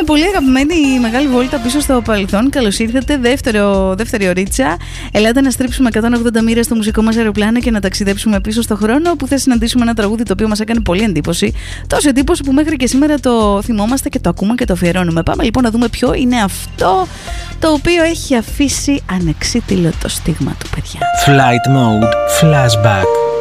πολύ αγαπημένη η μεγάλη βόλτα πίσω στο παρελθόν. Καλώς ήρθατε, δεύτερη ωρίτσα. Ελάτε να στρίψουμε 180 μοίρες στο μουσικό μας αεροπλάνο και να ταξιδέψουμε πίσω στο χρόνο, που θα συναντήσουμε ένα τραγούδι το οποίο μας έκανε πολύ εντύπωση. Τόσο εντύπωση που μέχρι και σήμερα το θυμόμαστε και το ακούμε και το αφιερώνουμε. Πάμε λοιπόν να δούμε ποιο είναι αυτό το οποίο έχει αφήσει ανεξίτηλο το στίγμα του, παιδιά. Flight Mode Flashback.